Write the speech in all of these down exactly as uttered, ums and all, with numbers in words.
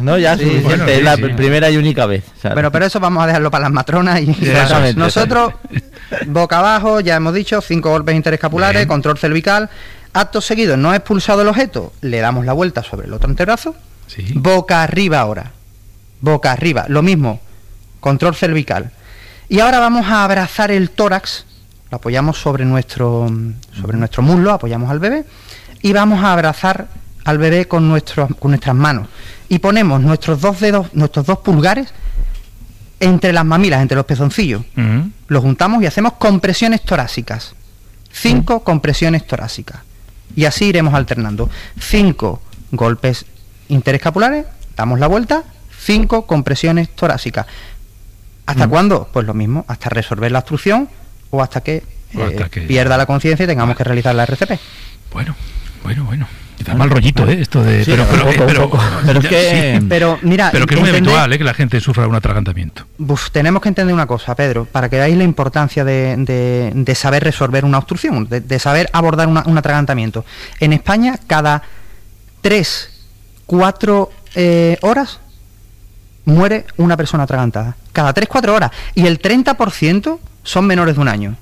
¿no? Ya sí, suficiente, bueno, sí, es la sí. primera y única vez. ¿Sabes? Bueno, pero eso vamos a dejarlo para las matronas y exactamente. Nosotros, boca abajo, ya hemos dicho, cinco golpes interescapulares, bien. Control cervical. Acto seguido, no ha expulsado el objeto, le damos la vuelta sobre el otro antebrazo, sí. Boca arriba ahora, boca arriba, lo mismo, control cervical. Y ahora vamos a abrazar el tórax, lo apoyamos sobre nuestro, sobre nuestro muslo, apoyamos al bebé, y vamos a abrazar al bebé con, nuestro, con nuestras manos. Y ponemos nuestros dos dedos, nuestros dos pulgares, entre las mamilas, entre los pezoncillos. Uh-huh. Los juntamos y hacemos compresiones torácicas. Cinco uh-huh. compresiones torácicas. Y así iremos alternando. Cinco golpes interescapulares, damos la vuelta, cinco compresiones torácicas. ¿Hasta mm. cuándo? Pues lo mismo, hasta resolver la obstrucción o hasta que, o hasta eh, que... pierda la conciencia y tengamos que realizar la R C P. Bueno, bueno, bueno. Da mal rollito, ¿eh? Esto de... Sí, pero, pero, poco, pero, poco. pero es que... Sí, pero mira... Pero que es muy entender, habitual, ¿eh? Que la gente sufra un atragantamiento. Uf, tenemos que entender una cosa, Pedro, para que veáis la importancia de, de, de saber resolver una obstrucción, de, de saber abordar una, un atragantamiento. En España, cada tres, cuatro eh, horas muere una persona atragantada. Cada tres, cuatro horas. Y el treinta por ciento son menores de un año.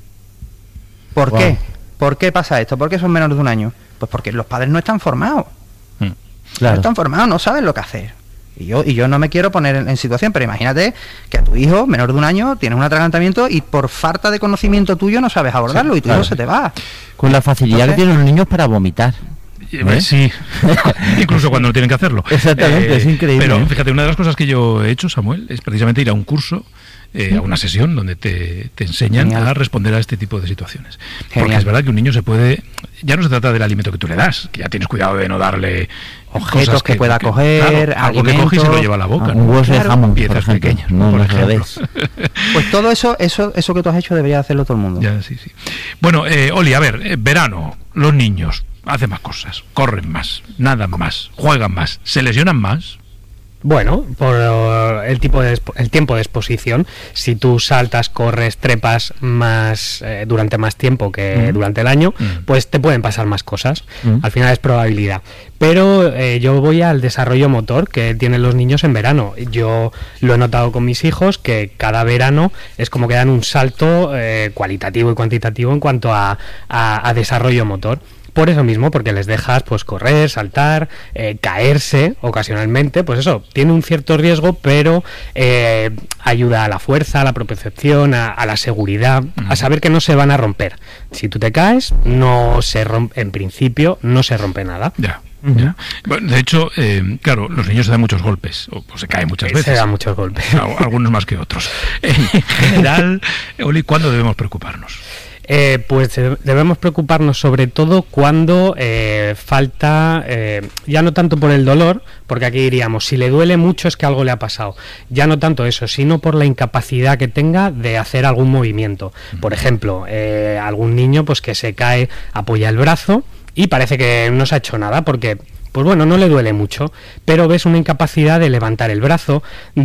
¿Por wow. qué? ¿Por qué pasa esto? ¿Por qué son menores de un año? Pues porque los padres no están formados. Mm, claro. No están formados, no saben lo que hacer. Y yo, y yo no me quiero poner en, en situación, pero imagínate que a tu hijo, menor de un año, tienes un atragantamiento y por falta de conocimiento tuyo no sabes abordarlo, sí, y tu claro. hijo se te va. Con la facilidad Entonces, que tienen los niños para vomitar. ¿Eh? Sí, incluso cuando no tienen que hacerlo. Exactamente, eh, es increíble. Pero fíjate, una de las cosas que yo he hecho, Samuel, es precisamente ir a un curso, eh, a una sesión donde te, te enseñan Genial. a responder a este tipo de situaciones. Genial. Porque es verdad que un niño se puede... Ya no se trata del alimento que tú le das, que ya tienes cuidado de no darle... objetos que, que pueda que, coger, claro, algo que coge y se lo lleva a la boca. Un hueso claro. de jamón, piezas pequeñas, no, por no ejemplo. Pues todo eso, eso, eso que tú has hecho debería hacerlo todo el mundo. Ya, sí, sí. Bueno, eh, Oli, a ver, eh, verano, los niños hacen más cosas, corren más, nadan más, juegan más, se lesionan más. Bueno, por el tipo de el tiempo de exposición, si tú saltas, corres, trepas más eh, durante más tiempo que mm. durante el año, mm. pues te pueden pasar más cosas. Mm. Al final es probabilidad. Pero eh, yo voy al desarrollo motor que tienen los niños en verano. Yo lo he notado con mis hijos, que cada verano es como que dan un salto eh, cualitativo y cuantitativo en cuanto a, a, a desarrollo motor. Por eso mismo, porque les dejas pues correr, saltar, eh, caerse ocasionalmente, pues eso, tiene un cierto riesgo, pero eh, ayuda a la fuerza, a la propiocepción, a, a la seguridad, uh-huh. a saber que no se van a romper. Si tú te caes, no se rompe, en principio, no se rompe nada. Ya. Uh-huh. Ya. Bueno, de hecho, eh, claro, los niños se dan muchos golpes, o pues se caen muchas veces. Se dan muchos golpes. Algunos más que otros. En general, Oli, ¿cuándo debemos preocuparnos? Eh, pues debemos preocuparnos sobre todo cuando eh, falta, eh, ya no tanto por el dolor, porque aquí diríamos, si le duele mucho es que algo le ha pasado, ya no tanto eso, sino por la incapacidad que tenga de hacer algún movimiento. Por ejemplo, eh, algún niño pues que se cae, apoya el brazo y parece que no se ha hecho nada porque... pues bueno, no le duele mucho, pero ves una incapacidad de levantar el brazo,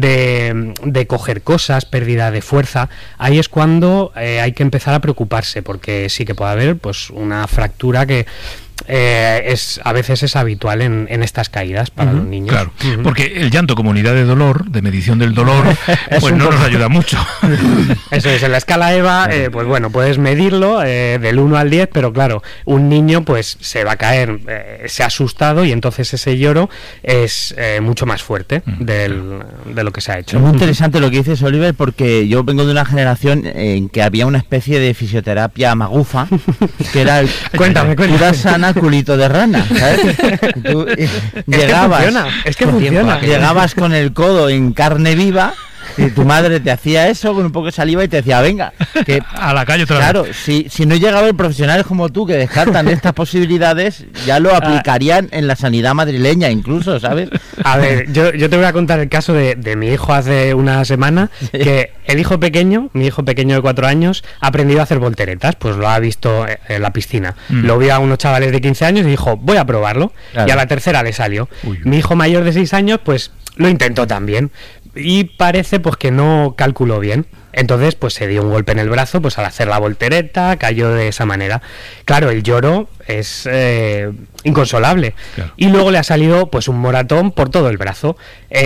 de, de coger cosas, pérdida de fuerza. Ahí es cuando eh, hay que empezar a preocuparse, porque sí que puede haber pues una fractura que eh, es a veces es habitual en, en estas caídas para uh-huh, los niños. Claro, uh-huh. porque el llanto como unidad de dolor, de medición del dolor, pues no nos ayuda mucho. Eso es, en la escala EVA, eh, pues bueno, puedes medirlo eh, del uno al diez, pero claro, un niño pues se va a caer, eh, se ha asustado y entonces ese lloro es eh, mucho más fuerte uh-huh. del, de lo que se ha hecho. Es muy interesante lo que dices, Oliver, porque yo vengo de una generación en que había una especie de fisioterapia magufa, que era el, cuéntame, cuéntame. sana culito de rana, ¿sabes? Tú, eh, es llegabas, que funciona, es que funciona. Llegabas con el codo en carne viva y tu madre te hacía eso con un poco de saliva y te decía, venga, que a la calle otra claro, vez. si, si no llegaba el profesionales como tú que descartan estas posibilidades, ya lo aplicarían en la sanidad madrileña incluso, ¿sabes? A ver, yo, yo te voy a contar el caso de, de mi hijo hace una semana, sí. que el hijo pequeño, mi hijo pequeño de cuatro años, ha aprendido a hacer volteretas, pues lo ha visto en la piscina. Mm. Lo vio a unos chavales de quince años y dijo, voy a probarlo, claro. Y a la tercera le salió. Uy. Mi hijo mayor de seis años, pues lo intentó también. Y parece pues que no calculó bien. Entonces pues se dio un golpe en el brazo pues al hacer la voltereta, cayó de esa manera. Claro, el lloro es eh, inconsolable. Claro. Y luego le ha salido pues un moratón por todo el brazo. Eh,